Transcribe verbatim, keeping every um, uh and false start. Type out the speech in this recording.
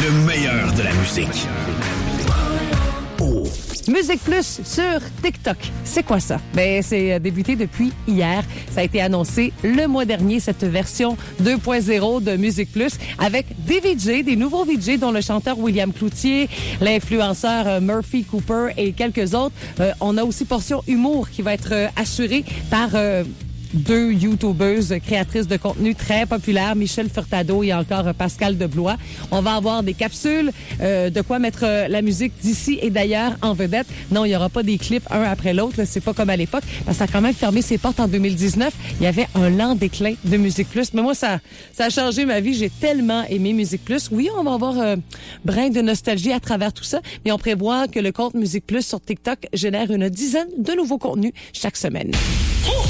Le meilleur de la musique. Oh. Musique Plus sur TikTok. C'est quoi ça? Ben, c'est débuté depuis hier. Ça a été annoncé le mois dernier, cette version deux point zéro de Musique Plus, avec des V J, des nouveaux V J, dont le chanteur William Cloutier, l'influenceur Murphy Cooper et quelques autres. Euh, on a aussi portion humour qui va être euh, assurée par... Euh, deux YouTubeuses créatrices de contenu très populaires, Michel Furtado et encore Pascal Deblois. On va avoir des capsules, euh, de quoi mettre euh, la musique d'ici et d'ailleurs en vedette. Non, il n'y aura pas des clips un après l'autre. C'est pas comme à l'époque, parce que ça a quand même fermé ses portes en deux mille dix-neuf. Il y avait un lent déclin de Musique Plus. Mais moi, ça, ça a changé ma vie. J'ai tellement aimé Musique Plus. Oui, on va avoir un euh, brin de nostalgie à travers tout ça, mais on prévoit que le compte Musique Plus sur TikTok génère une dizaine de nouveaux contenus chaque semaine.